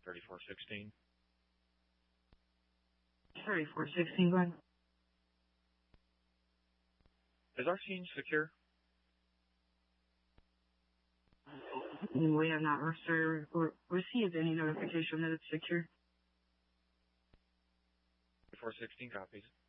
3416. 3416, go ahead. Is our scene secure? We have not received any notification that it's secure. 3416 copies.